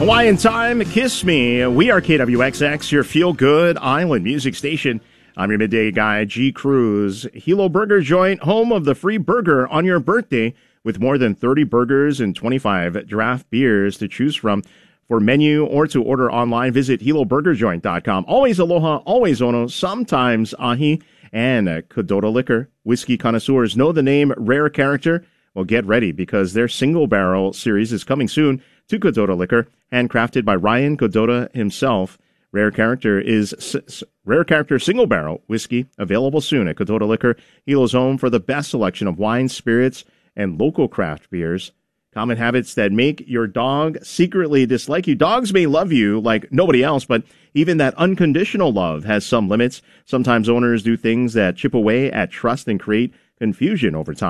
Hawaiian Time, Kiss Me. We are KWXX, your feel-good island music station. I'm your midday guy, G. Cruz. Hilo Burger Joint, home of the free burger on your birthday, with more than 30 burgers and 25 draft beers to choose from. For menu or to order online, visit hiloburgerjoint.com. Always aloha, always ono, sometimes ahi, and Kodota Liquor. Whiskey connoisseurs know the name Rare Character. Well, get ready, because their single barrel series is coming soon to Kodota Liquor, handcrafted by Ryan Kodota himself. Rare Character single barrel whiskey, available soon at Kodota Liquor, Hilo's home for the best selection of wines, spirits, and local craft beers. Common habits that make your dog secretly dislike you. Dogs may love you like nobody else, but even that unconditional love has some limits. Sometimes owners do things that chip away at trust and create confusion over time.